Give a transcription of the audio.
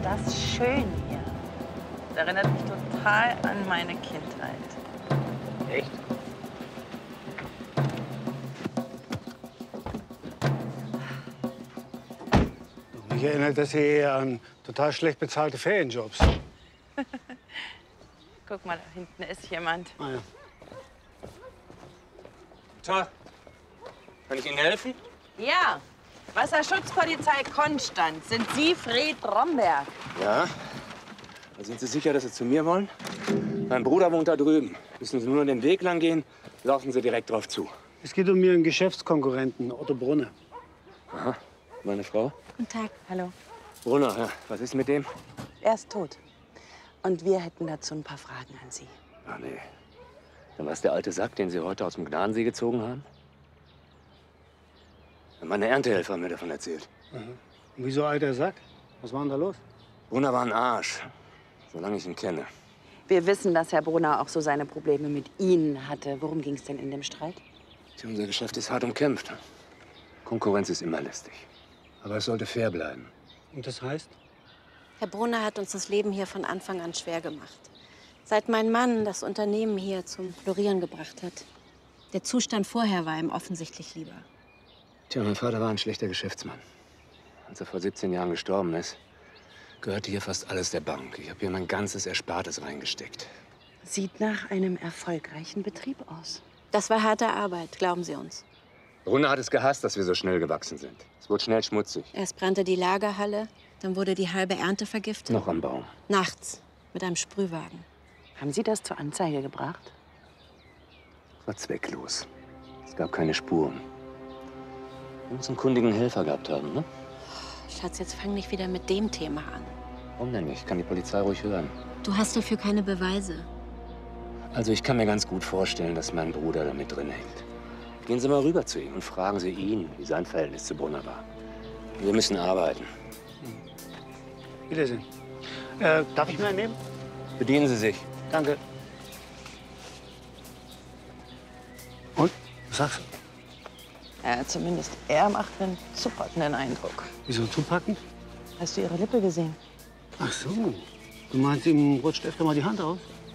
das schön hier. Das erinnert mich total an meine Kindheit. Echt? Mich erinnert das hier eher an total schlecht bezahlte Ferienjobs. Guck mal, da hinten ist jemand. Ah, ja. Tag. Kann ich Ihnen helfen? Ja, Wasserschutzpolizei Konstanz. Sind Sie Fred Romberg? Ja. Sind Sie sicher, dass Sie zu mir wollen? Mein Bruder wohnt da drüben. Müssen Sie nur den Weg lang gehen, laufen Sie direkt drauf zu. Es geht um Ihren Geschäftskonkurrenten, Otto Brunner. Aha. Meine Frau? Guten Tag. Hallo. Brunner, ja. Was ist mit dem? Er ist tot. Und wir hätten dazu ein paar Fragen an Sie. Ach nee. Dann war es der alte Sack, den Sie heute aus dem Gnadensee gezogen haben? Meine Erntehelfer haben mir davon erzählt. Und wieso alter Sack? Was war denn da los? Brunner war ein Arsch, solange ich ihn kenne. Wir wissen, dass Herr Brunner auch so seine Probleme mit Ihnen hatte. Worum ging es denn in dem Streit? Tja, unser Geschäft ist hart umkämpft. Konkurrenz ist immer lästig. Aber es sollte fair bleiben. Und das heißt? Herr Brunner hat uns das Leben hier von Anfang an schwer gemacht. Seit mein Mann das Unternehmen hier zum Florieren gebracht hat. Der Zustand vorher war ihm offensichtlich lieber. Tja, mein Vater war ein schlechter Geschäftsmann. Als er vor 17 Jahren gestorben ist, gehörte hier fast alles der Bank. Ich habe hier mein ganzes Erspartes reingesteckt. Sieht nach einem erfolgreichen Betrieb aus. Das war harte Arbeit, glauben Sie uns. Brunner hat es gehasst, dass wir so schnell gewachsen sind. Es wurde schnell schmutzig. Erst brannte die Lagerhalle, dann wurde die halbe Ernte vergiftet. Noch am Baum. Nachts mit einem Sprühwagen. Haben Sie das zur Anzeige gebracht? War zwecklos. Es gab keine Spuren. Wir müssen einen kundigen Helfer gehabt haben, ne? Schatz, jetzt fang nicht wieder mit dem Thema an. Warum denn nicht? Kann die Polizei ruhig hören. Du hast dafür keine Beweise. Also ich kann mir ganz gut vorstellen, dass mein Bruder da mit drin hängt. Gehen Sie mal rüber zu ihm und fragen Sie ihn, wie sein Verhältnis zu Brunner war. Wir müssen arbeiten. Wiedersehen. Darf ich mir einen nehmen? Bedienen Sie sich. Danke. Und? Was sagst du? Ja, zumindest er macht einen zupackenden Eindruck. Wieso zupacken? Hast du ihre Lippe gesehen? Ach so. Du meinst, ihm rutscht öfter mal die Hand aus?